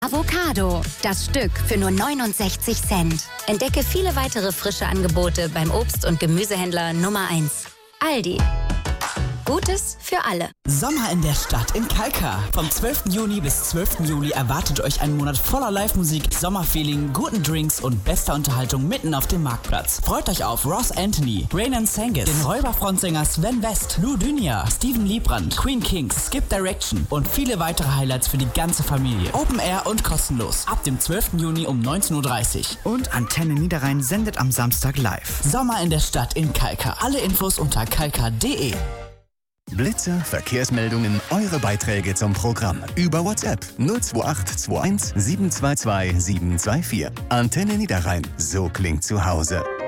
Avocado, das Stück für nur 69 Cent. Entdecke viele weitere frische Angebote beim Obst- und Gemüsehändler Nummer 1. Aldi. Gutes für alle. Sommer in der Stadt in Kalkar. Vom 12. Juni bis 12. Juli erwartet euch ein Monat voller Live-Musik, Sommerfeeling, guten Drinks und bester Unterhaltung mitten auf dem Marktplatz. Freut euch auf Ross Anthony, Raynan Sengis, den Räuberfrontsänger Sven West, Lou Dynia, Steven Liebrand, Queen Kings, Skip Direction und viele weitere Highlights für die ganze Familie. Open Air und kostenlos. Ab dem 12. Juni um 19.30 Uhr. Und Antenne Niederrhein sendet am Samstag live. Sommer in der Stadt in Kalkar. Alle Infos unter kalkar.de. Blitzer, Verkehrsmeldungen, eure Beiträge zum Programm. Über WhatsApp 02821 722 724. Antenne Niederrhein. So klingt zu Hause.